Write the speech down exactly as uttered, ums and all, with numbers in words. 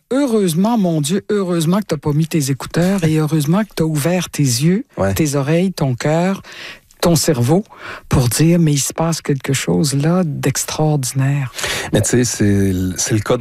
heureusement, mon Dieu, heureusement que tu n'as pas mis tes écouteurs et heureusement que tu as ouvert tes yeux, ouais. tes oreilles, ton cœur, ton cerveau pour dire, mais il se passe quelque chose là d'extraordinaire. Mais tu sais, c'est, c'est le cas